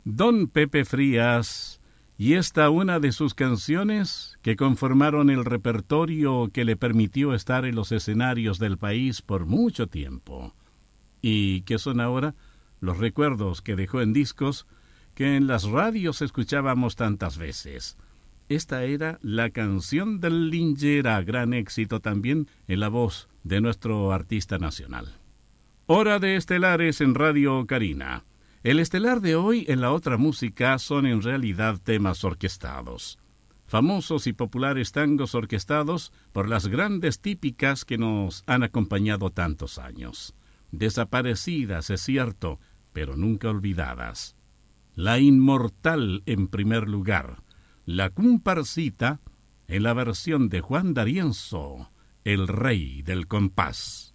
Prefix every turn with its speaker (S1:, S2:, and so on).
S1: Don Pepe Frías, y esta una de sus canciones que conformaron el repertorio que le permitió estar en los escenarios del país por mucho tiempo, y que son ahora los recuerdos que dejó en discos que en las radios escuchábamos tantas veces. Esta era la canción del Lingera, gran éxito también en la voz de nuestro artista nacional. Hora de estelares en Radio Carina. El estelar de hoy en la otra música son en realidad temas orquestados. Famosos y populares tangos orquestados por las grandes típicas que nos han acompañado tantos años. Desaparecidas, es cierto, pero nunca olvidadas. La inmortal en primer lugar, la comparsita en la versión de Juan D'Arienzo, el rey del compás.